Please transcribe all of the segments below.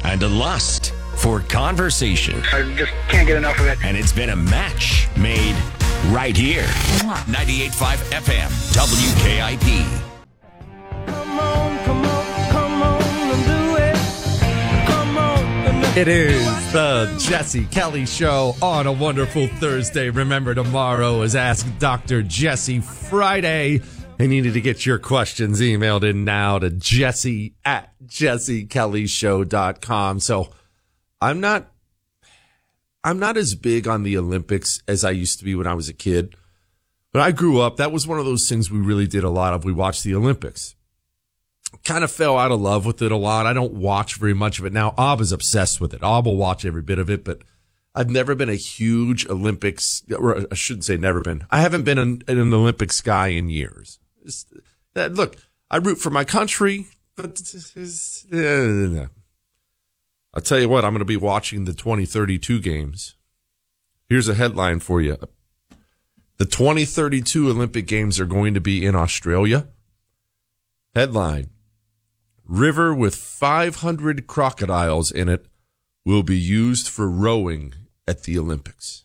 and a lust for conversation. I just can't get enough of it. And it's been a match made right here. 98.5 FM, WKIP. Come on and do it. Come on and It is the Jesse Kelly Show on a wonderful Thursday. Remember, tomorrow is Ask Dr. Jesse Friday. I needed to get your questions emailed in now to jesse@jessekellyshow.com. So I'm not as big on the Olympics as I used to be when I was a kid. But I grew up. That was one of those things we really did a lot of. We watched the Olympics. Kind of fell out of love with it a lot. I don't watch very much of it now. Ob is obsessed with it. Ob will watch every bit of it, but I've never been a huge Olympics, or I shouldn't say never been. I haven't been an Olympics guy in years. Look, I root for my country, but I'll tell you what, I'm going to be watching the 2032 games. Here's a headline for you. The 2032 Olympic Games are going to be in Australia. Headline: River with 500 crocodiles in it will be used for rowing at the Olympics.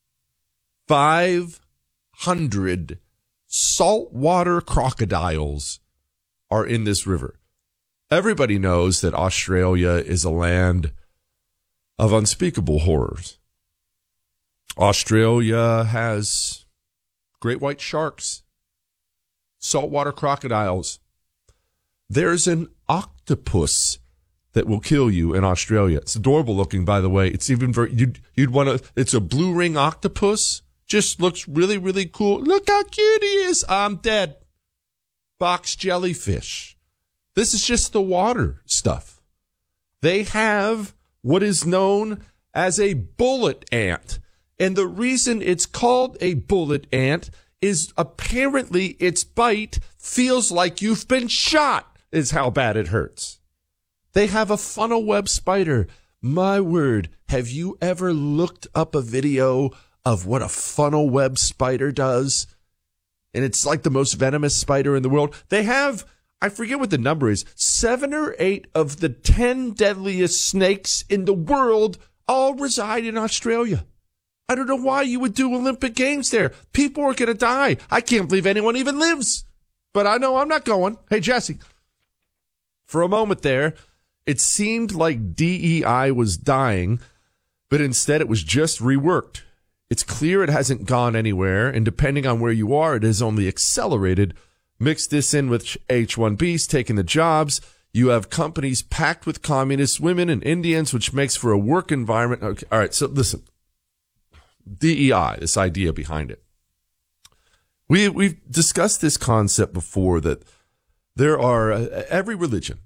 500 saltwater crocodiles are in this river. Everybody knows that Australia is a land of unspeakable horrors. Australia has great white sharks, saltwater crocodiles. There's an octopus that will kill you in Australia. It's adorable looking, by the way. It's even you'd want to. It's a blue ring octopus. Just looks really, really cool. Look how cute he is. I'm dead. Box jellyfish. This is just the water stuff. They have what is known as a bullet ant. And the reason it's called a bullet ant is apparently its bite feels like you've been shot, is how bad it hurts. They have a funnel web spider. My word, have you ever looked up a video of what a funnel web spider does? And it's like the most venomous spider in the world. They have, I forget what the number is, 7 or 8 of the 10 deadliest snakes in the world all reside in Australia. I don't know why you would do Olympic Games there. People are going to die. I can't believe anyone even lives. But I know I'm not going. Hey, Jesse. For a moment there, it seemed like DEI was dying, but instead it was just reworked. It's clear it hasn't gone anywhere, and depending on where you are, it has only accelerated. Mix this in with H-1Bs taking the jobs. You have companies packed with communist women and Indians, which makes for a work environment. Okay, all right, so listen. DEI, this idea behind it. We've discussed this concept before, that there are every religion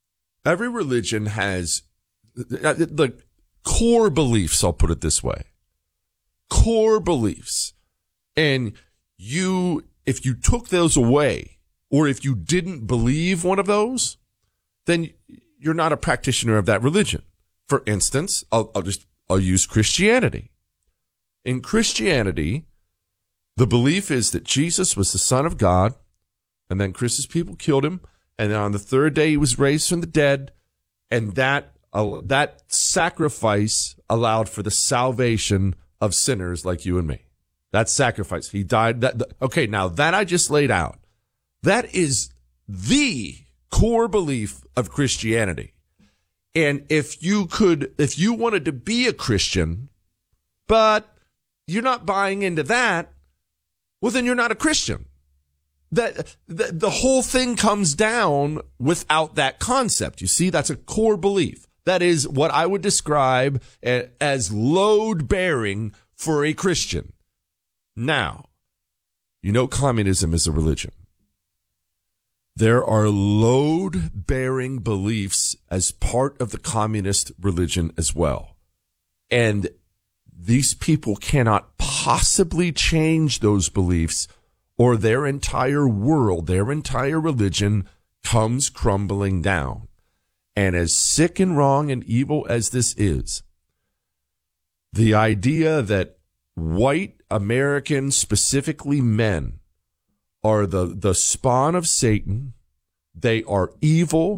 has the core beliefs. I'll put it this way: core beliefs, and if you took those away, or if you didn't believe one of those, then you're not a practitioner of that religion. For instance, I'll use Christianity. In Christianity, the belief is that Jesus was the Son of God, and then Chris's people killed him, and then on the third day he was raised from the dead, and that sacrifice allowed for the salvation of sinners like you and me. That sacrifice. He died. Okay, now that I just laid out, that is the core belief of Christianity. And if you wanted to be a Christian, but you're not buying into that, well, then you're not a Christian. The whole thing comes down without that concept. You see, that's a core belief. That is what I would describe as load bearing for a Christian. Now, you know, communism is a religion. There are load bearing beliefs as part of the communist religion as well. And these people cannot possibly change those beliefs, or their entire world, their entire religion comes crumbling down. And as sick and wrong and evil as this is, the idea that white Americans, specifically men, are the spawn of Satan, they are evil,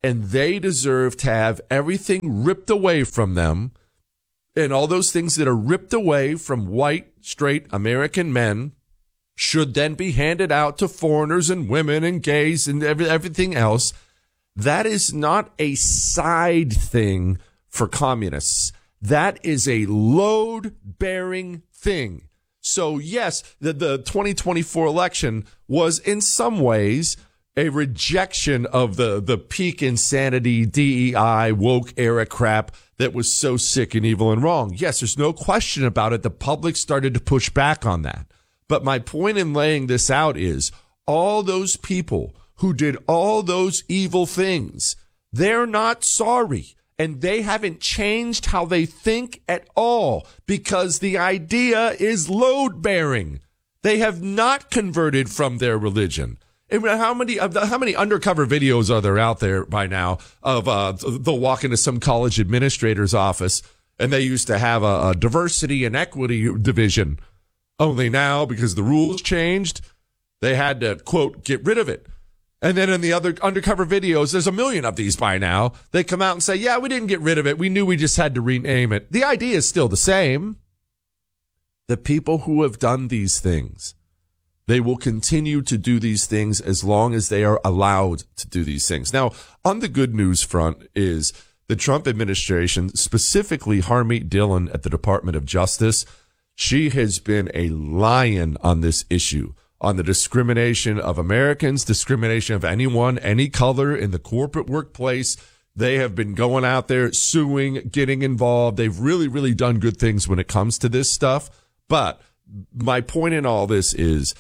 and they deserve to have everything ripped away from them, and all those things that are ripped away from white, straight American men should then be handed out to foreigners and women and gays and everything else. That is not a side thing for communists. That is a load-bearing thing. So, yes, the 2024 election was in some ways a rejection of the peak insanity, DEI, woke era crap that was so sick and evil and wrong. Yes, there's no question about it. The public started to push back on that. But my point in laying this out is all those people who did all those evil things, they're not sorry. And they haven't changed how they think at all because the idea is load-bearing. They have not converted from their religion. And how many undercover videos are there out there by now of they'll walk into some college administrator's office and they used to have a diversity and equity division. Only now, because the rules changed, they had to, quote, get rid of it. And then in the other undercover videos, there's a million of these by now. They come out and say, yeah, we didn't get rid of it. We knew we just had to rename it. The idea is still the same. The people who have done these things, they will continue to do these things as long as they are allowed to do these things. Now, on the good news front is the Trump administration, specifically Harmeet Dillon at the Department of Justice. She has been a lion on this issue, on the discrimination of Americans, discrimination of anyone, any color in the corporate workplace. They have been going out there suing, getting involved. They've really, really done good things when it comes to this stuff. But my point in all this is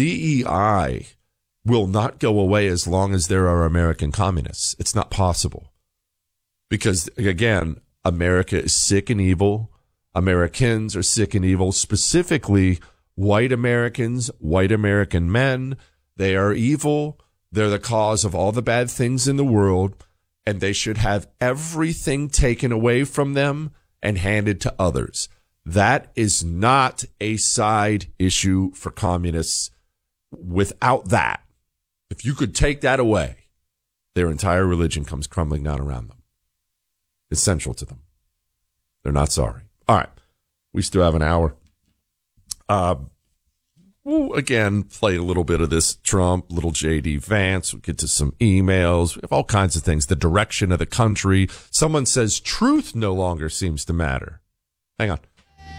DEI will not go away as long as there are American communists. It's not possible. Because, again, America is sick and evil. Americans are sick and evil, specifically white Americans, white American men. They are evil. They're the cause of all the bad things in the world, and they should have everything taken away from them and handed to others. That is not a side issue for communists. Without that, if you could take that away, their entire religion comes crumbling down around them. It's central to them. They're not sorry. All right. We still have an hour. We'll again play a little bit of this Trump, little JD Vance. We'll get to some emails. We have all kinds of things. The direction of the country. Someone says truth no longer seems to matter. Hang on.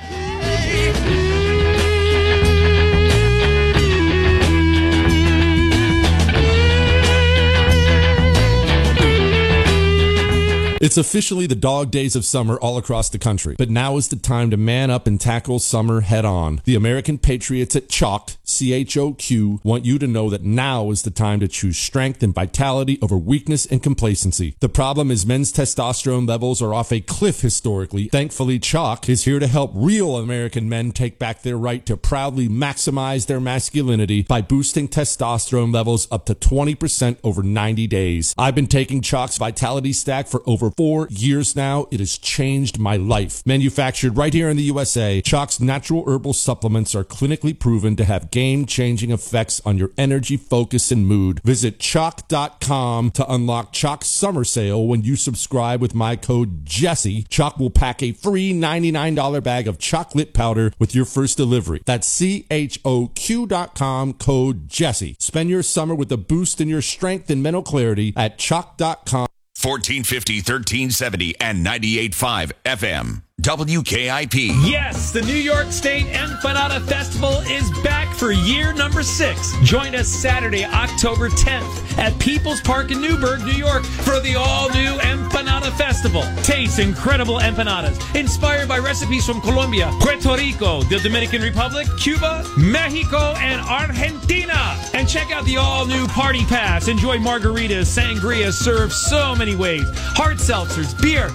It's officially the dog days of summer all across the country, but now is the time to man up and tackle summer head on. The American Patriots at Choq, CHOQ, want you to know that now is the time to choose strength and vitality over weakness and complacency. The problem is men's testosterone levels are off a cliff historically. Thankfully, Choq is here to help real American men take back their right to proudly maximize their masculinity by boosting testosterone levels up to 20% over 90 days. I've been taking Choq's Vitality Stack for over 4 years now. It has changed my life. Manufactured right here in the USA, Choq's natural herbal supplements are clinically proven to have game-changing effects on your energy, focus, and mood. Visit Choq.com to unlock Choq's summer sale. When you subscribe with my code Jesse, Choq will pack a free $99 bag of chocolate powder with your first delivery. That's CHOQ.com, code Jesse. Spend your summer with a boost in your strength and mental clarity at Choq.com. 1450, 1370, and 98.5 FM. WKIP. Yes, the New York State Empanada Festival is back for year number 6. Join us Saturday, October 10th at People's Park in Newburgh, New York for the all-new Empanada Festival. Taste incredible empanadas inspired by recipes from Colombia, Puerto Rico, the Dominican Republic, Cuba, Mexico, and Argentina. And check out the all-new Party Pass. Enjoy margaritas, sangria served so many ways, hard seltzers, beer, and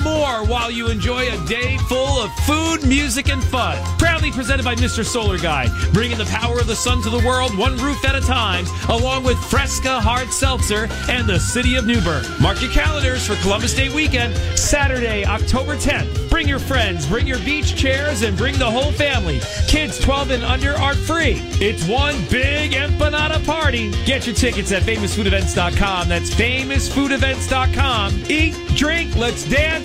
more while you enjoy a day full of food, music, and fun. Proudly presented by Mr. Solar Guy, bringing the power of the sun to the world one roof at a time, along with Fresca Hard Seltzer and the City of Newburgh. Mark your calendars for Columbus Day weekend, Saturday, October 10th. Bring your friends, bring your beach chairs, and bring the whole family. Kids 12 and under are free. It's one big empanada party. Get your tickets at famousfoodevents.com. That's famousfoodevents.com. Eat, drink, let's dance.